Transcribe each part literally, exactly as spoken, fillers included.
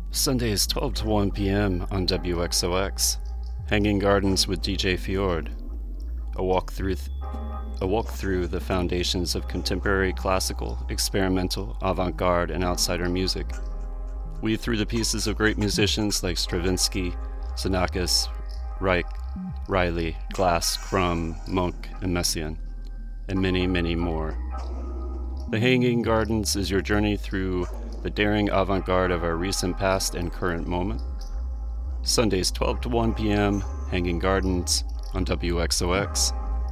Sundays twelve to one p.m. on W X O X. Hanging Gardens with D J Fjord. A walk through th- a walk through the foundations of contemporary, classical, experimental, avant-garde, and outsider music. Weave through the pieces of great musicians like Stravinsky, Xenakis, Reich, Riley, Glass, Crumb, Monk, and Messiaen, and many, many more. The Hanging Gardens is your journey through the daring avant-garde of our recent past and current moment. Sundays twelve to one p.m., Hanging Gardens on W X O X.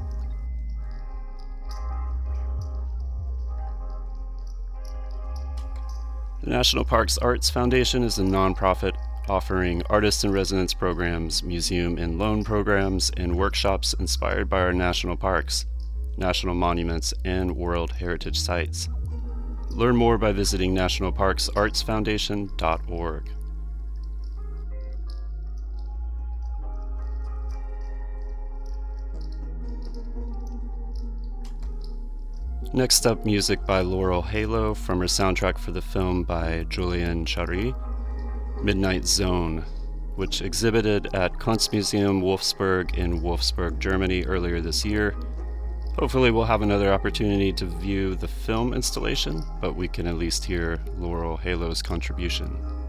The National Parks Arts Foundation is a nonprofit offering artist-in-residence programs, museum and loan programs, and workshops inspired by our national parks, national monuments, and World Heritage Sites. Learn more by visiting national parks arts foundation dot org. Next up, music by Laurel Halo from her soundtrack for the film by Julian Chary, Midnight Zone, which exhibited at Kunstmuseum Wolfsburg in Wolfsburg, Germany earlier this year. Hopefully we'll have another opportunity to view the film installation, but we can at least hear Laurel Halo's contribution.